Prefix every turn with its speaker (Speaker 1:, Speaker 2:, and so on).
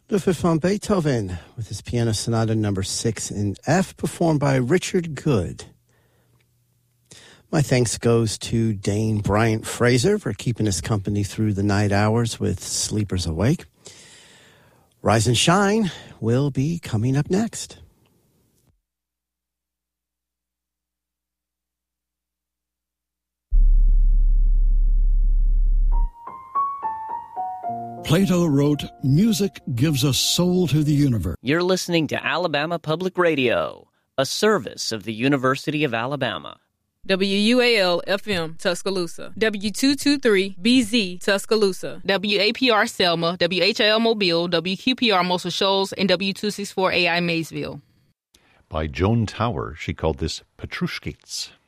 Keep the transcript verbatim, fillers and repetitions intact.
Speaker 1: Ludwig van Beethoven with his Piano Sonata number six in F, performed by Richard Good. My thanks goes to Dane Bryant Fraser for keeping us company through the night hours with Sleepers Awake. Rise and Shine will be coming up next.
Speaker 2: Plato wrote, "Music gives a soul to the universe."
Speaker 3: You're listening to Alabama Public Radio, a service of the University of Alabama.
Speaker 4: W U A L F M, Tuscaloosa. W two twenty-three B Z, Tuscaloosa.
Speaker 5: W A P R Selma, W H I L Mobile, W Q P R Muscle Shoals, and W two sixty-four A I Maysville.
Speaker 6: By Joan Tower, she called this Petrushkits.